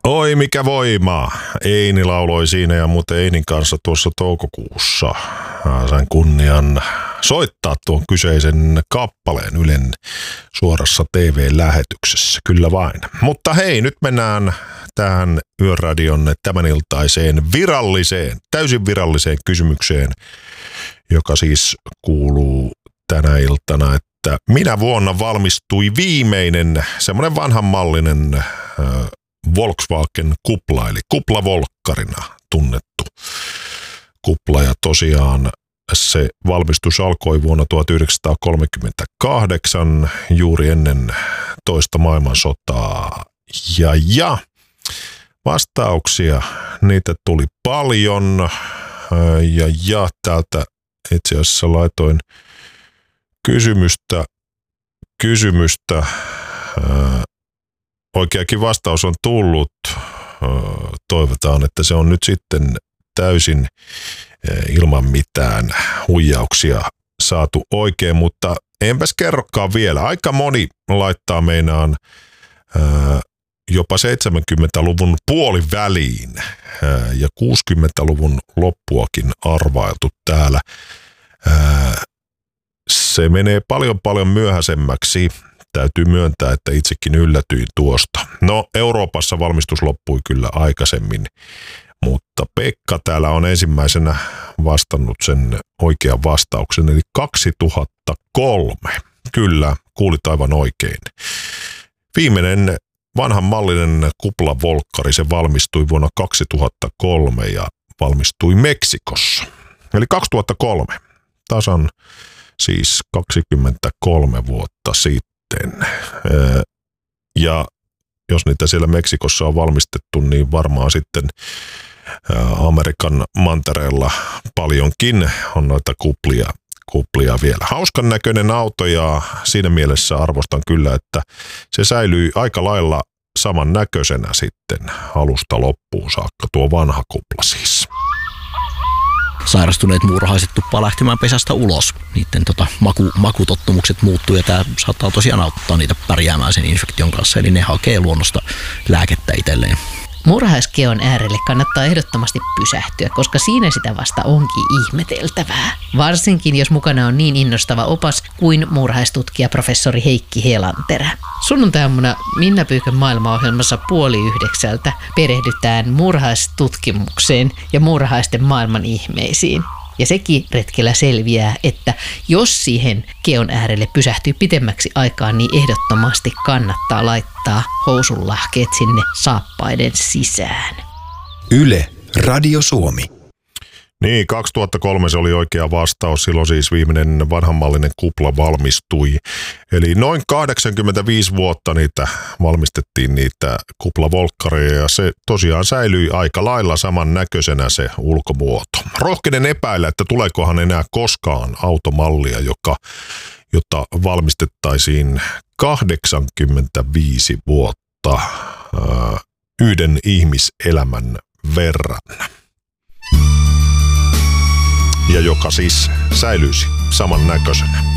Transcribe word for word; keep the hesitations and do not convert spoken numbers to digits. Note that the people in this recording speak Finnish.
Oi mikä voima. Eini lauloi siinä ja muuten Einin kanssa tuossa toukokuussa sain kunnian soittaa tuon kyseisen kappaleen Ylen suorassa T V-lähetyksessä. Kyllä vain. Mutta hei, nyt mennään tähän Yöradion tämäniltaiseen viralliseen, täysin viralliseen kysymykseen, joka siis kuuluu tänä iltana, että minä vuonna valmistui viimeinen semmoinen vanhanmallinen äh, Volkswagen kupla, eli kuplavolkkarina tunnettu kupla, ja tosiaan se valmistus alkoi vuonna tuhatyhdeksänsataakolmekymmentäkahdeksan, juuri ennen toista maailmansotaa, ja ja vastauksia, niitä tuli paljon, ja ja täältä itse asiassa laitoin kysymystä, kysymystä, ää, oikeakin vastaus on tullut, ää, toivotaan, että se on nyt sitten täysin ää, ilman mitään huijauksia saatu oikein, mutta enpäs kerrokaan vielä, aika moni laittaa meinaan ää, jopa seitsemänkymmentäluvun puoliväliin ää, ja kuusikymmentäluvun loppuakin arvailtu täällä. Ää, Se menee paljon paljon myöhäisemmäksi. Täytyy myöntää, että itsekin yllätyin tuosta. No, Euroopassa valmistus loppui kyllä aikaisemmin, mutta Pekka täällä on ensimmäisenä vastannut sen oikean vastauksen, eli kaksituhattakolme. Kyllä, kuulit aivan oikein. Viimeinen vanhan mallinen kuplavolkkari, se valmistui vuonna kaksituhattakolme ja valmistui Meksikossa. Eli kaksituhattakolme, tasan siis kaksikymmentäkolme vuotta sitten. Ja jos niitä siellä Meksikossa on valmistettu, niin varmaan sitten Amerikan mantereella paljonkin on noita kuplia, kuplia vielä. Hauskan näköinen auto, ja siinä mielessä arvostan kyllä, että se säilyi aika lailla saman näköisenä sitten alusta loppuun saakka, tuo vanha kupla siis. Sairastuneet muurahaiset tuppaa lähtemään pesästä ulos. Niiden tota, maku, makutottumukset muuttuu, ja tämä saattaa tosiaan auttaa niitä pärjäämään sen infektion kanssa. Eli ne hakee luonnosta lääkettä itselleen. Muurahaiskeon äärelle kannattaa ehdottomasti pysähtyä, koska siinä sitä vasta onkin ihmeteltävää. Varsinkin jos mukana on niin innostava opas kuin muurahaistutkija professori Heikki Helanterä. Sunnuntaina Minna Pyykön maailmaohjelmassa puoli yhdeksältä perehdytään muurahaistutkimukseen ja muurahaisten maailman ihmeisiin. Ja sekin retkellä selviää, että jos siihen keon äärelle pysähtyy pitemmäksi aikaa, niin ehdottomasti kannattaa laittaa housunlahkeet sinne saappaiden sisään. Yle, Radio Suomi. Niin, kaksituhattakolme se oli oikea vastaus. Silloin siis viimeinen vanhanmallinen kupla valmistui. Eli noin kahdeksankymmentäviisi vuotta niitä valmistettiin, niitä kuplavolkkareja, ja se tosiaan säilyi aika lailla saman näköisenä se ulkomuoto. Rohkenen epäillä, että tuleekohan enää koskaan automallia, joka, jota valmistettaisiin kahdeksankymmentäviisi vuotta ää, yhden ihmiselämän verran. Ja joka siis säilyisi samannäköisenä.